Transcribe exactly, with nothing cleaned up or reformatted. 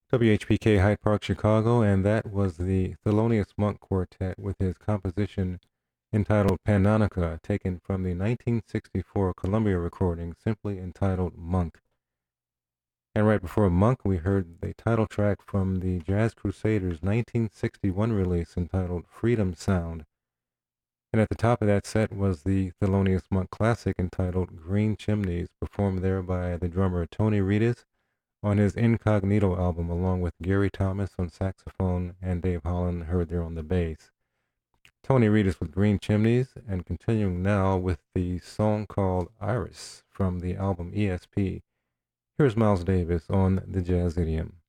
W H P K Hyde Park, Chicago, and that was the Thelonious Monk Quartet with his composition entitled Panonica, taken from the nineteen sixty-four Columbia recording simply entitled Monk. And right before Monk, we heard the title track from the Jazz Crusaders' nineteen sixty-one release entitled Freedom Sound. And at the top of that set was the Thelonious Monk classic entitled Green Chimneys, performed there by the drummer Tony Reedus on his Incognito album, along with Gary Thomas on saxophone and Dave Holland heard there on the bass. Tony Reedus with Green Chimneys, and continuing now with the song called Iris from the album E S P. Here's Miles Davis on the Jazz Idiom.